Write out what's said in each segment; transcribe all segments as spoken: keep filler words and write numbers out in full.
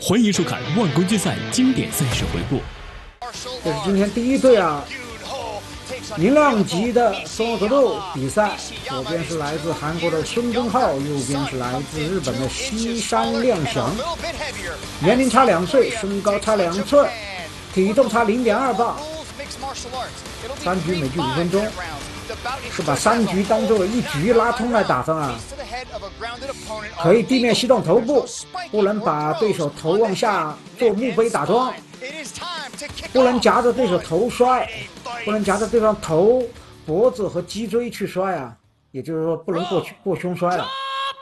欢迎收看万公决赛经典赛事回顾。 这是今天第一队啊，银量级的松格斗比赛，左边是来自韩国的孙根浩，右边是来自日本的西山亮翔。年龄差两岁，身高差两寸，体重差零点二磅。三局每局五分钟，是把三局当作一局拉通来打分啊。可以地面吸动头部，不能把对手头往下做墓碑打桩，不能夹着对手头摔，不能夹着对方头、脖子和脊椎去摔啊，也就是说不能过去过胸摔了。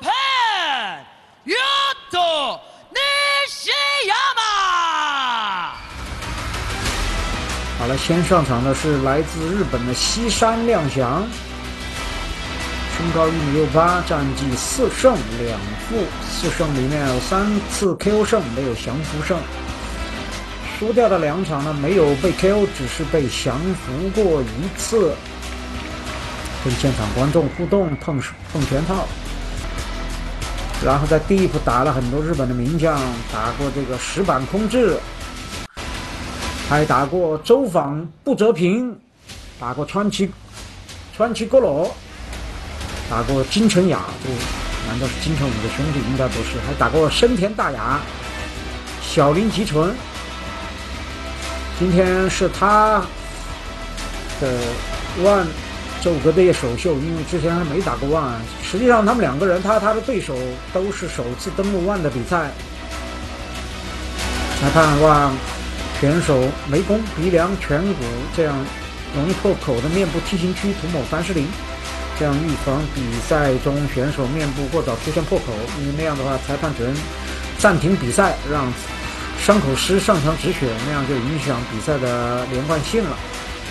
好了，先上场的是来自日本的西山亮翔，身高一米六八，战绩四胜两负，四胜里面有三次 K O 胜，没有降服胜。输掉的两场呢，没有被 K O， 只是被降服过一次。跟现场观众互动，碰碰拳套。然后在第一铺打了很多日本的名将，打过这个石板空志，还打过周访不折平，打过川崎川崎沟罗，打过金城雅，这难道是金城武的兄弟？应该不是。还打过深田大雅、小林吉纯。今天是他的万周格队首秀，因为之前还没打过万。实际上他们两个人，他他的对手都是首次登陆万的比赛。裁判让选手眉弓、鼻梁、颧骨这样容易破口的面部 T 型区涂抹凡士林，这样预防比赛中选手面部过早出现破口，因为那样的话裁判只能暂停比赛，让伤口师上场止血，那样就影响比赛的连贯性了。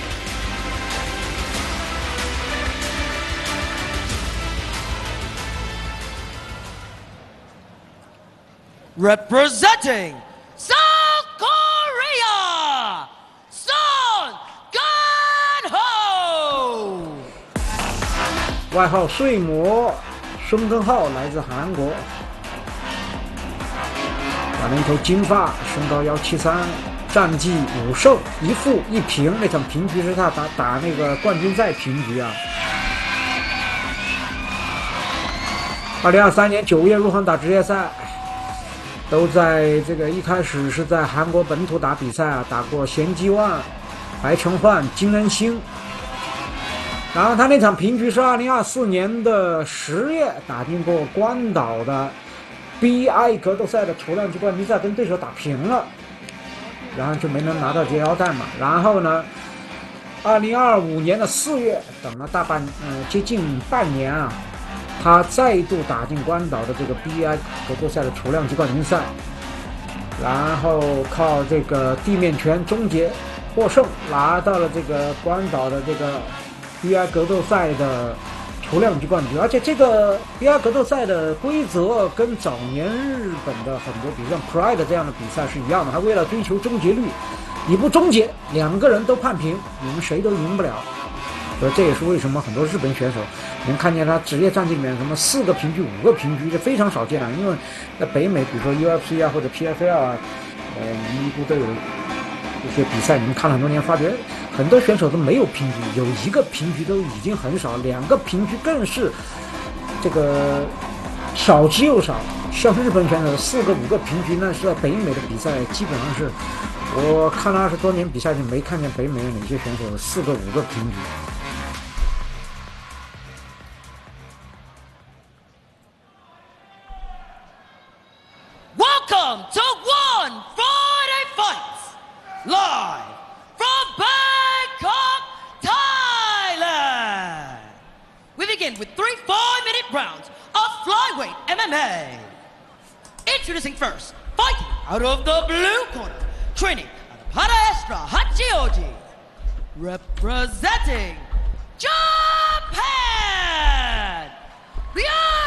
Representing South Korea, Son Gun-ho， 外号睡魔，孙根浩来自韩国，打了一头金发，身高一七三，战绩五胜一负一平。那场平局是他打打那个冠军赛平局啊。二零二三年九月入行打职业赛。都在这个一开始是在韩国本土打比赛啊，打过贤基万、白成焕、金恩星。然后他那场平局是二零二四年的十月打进过关岛的 B I 格斗赛的储量级冠军赛，跟对手打平了，然后就没能拿到结腰带嘛。然后呢，二零二五年的四月，等了大半呃接近半年啊。他再度打进关岛的这个 B I 格斗赛的储量级冠军赛，然后靠这个地面拳终结获胜，拿到了这个关岛的这个 B I 格斗赛的储量级冠军。而且这个 B I 格斗赛的规则跟早年日本的很多，比如像 Pride 这样的比赛是一样的，他为了追求终结率，你不终结，两个人都判平，你们谁都赢不了。所以这也是为什么很多日本选手能看见他职业战绩里面什么四个平局、五个平局，这非常少见的。因为在北美，比如说 U F C 啊或者 P F L 啊，呃，尼姑都有一些比赛，你们看了很多年，发觉很多选手都没有平局，有一个平局都已经很少，两个平局更是这个少之又少。像日本选手四个、五个平局，那是在北美的比赛基本上是，我看了二十多年比赛就没看见北美的哪些选手有四个、五个平局。 Welcome to One Friday Fights, live from Bangkok, Thailand. We begin with three five-minute rounds of flyweight M M A. Introducing first, fighting out of the blue corner, training at Parastra Hachioji. Representing Japan, Ryo